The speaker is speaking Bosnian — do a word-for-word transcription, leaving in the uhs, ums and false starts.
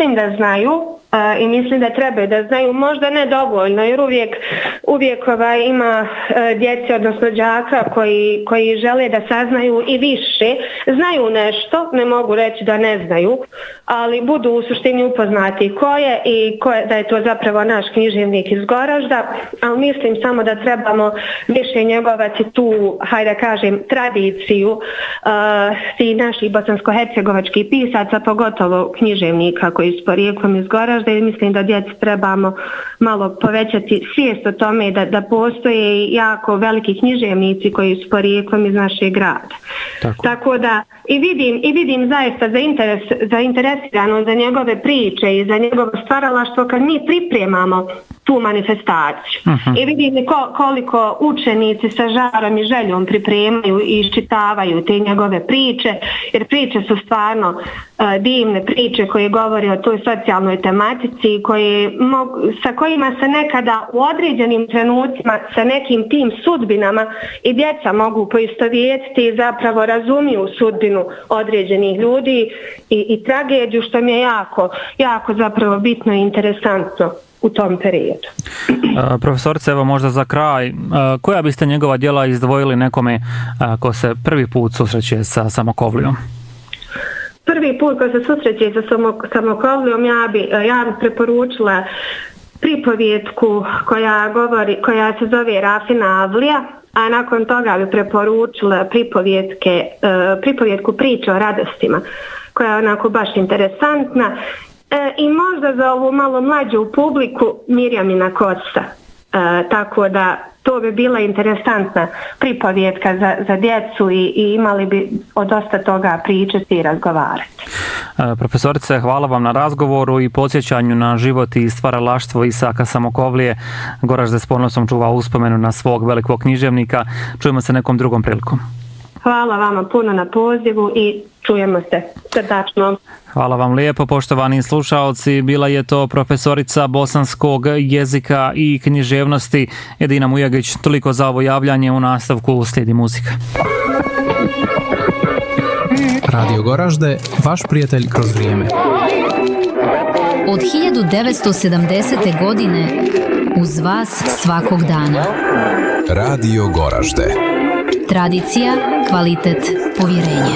mislim da znaju uh, i mislim da trebaju da znaju, možda ne dovoljno, jer uvijek, uvijek ovaj, ima uh, djece, odnosno đaka koji, koji žele da saznaju i više. Znaju nešto, ne mogu reći da ne znaju, ali budu u suštini upoznati ko je i ko je, da je to zapravo naš književnik iz Goražda, ali mislim samo da trebamo više njegovati tu, hajde da kažem, tradiciju uh, tih naših bosansko-hercegovačkih pisaca, pogotovo književnika koji su porijeklom iz Goražda, i mislim da djeci trebamo malo povećati svijest o tome da, da postoje jako veliki književnici koji su porijeklom iz našeg grada. Tako, Tako da i vidim, i vidim zaista za interes, zainteresirano za njegove priče i za njegovo stvaralaštvo kad mi pripremamo tu manifestaciju. Uh-huh. I vidim ko, koliko učenici sa žarom i željom pripremaju i iščitavaju te njegove priče, jer priče su stvarno uh, divne priče koje govore o toj socijalnoj tematici, koje mogu, sa kojima se nekada u određenim trenucima sa nekim tim sudbinama i djeca mogu poistovjetiti i zapravo razumiju sudbinu određenih ljudi i, i tragediju, što mi je jako, jako zapravo bitno i interesantno u tom periodu. Uh, profesorice, evo možda za kraj, uh, koja biste njegova djela izdvojili nekome uh, ko se prvi put susreće sa Samokovlijom? Prvi put ko se susreće sa Samokovlijom, ja bi, ja bi preporučila pripovjetku koja govori, koja se zove Rafina Avlija, a nakon toga bi preporučila pripovjetke, uh, pripovjetku Priče o radostima, koja je onako baš interesantna. E, I možda za ovu malo mlađu publiku Mirjamina Kosta. E, tako da to bi bila interesantna pripovjetka za, za djecu i, i imali bi od dosta toga pričati i razgovarati. E, profesorice, hvala vam na razgovoru i podsjećanju na život i stvaralaštvo Isaka Samokovlije. Goražde s ponosom čuva uspomenu na svog velikog književnika. Čujemo se nekom drugom prilikom. Hvala vama puno na pozivu i čujemo se srdačno. Hvala vam lijepo, poštovani slušaoci. Bila je to profesorica bosanskog jezika i književnosti Edina Mujagić. Toliko za ovo javljanje, u nastavku slijedi muzika. Radio Goražde, vaš prijatelj kroz vrijeme. Od hiljadu devetsto sedamdesete. godine uz vas svakog dana. Radio Goražde. Tradicija, kvalitet, povjerenje.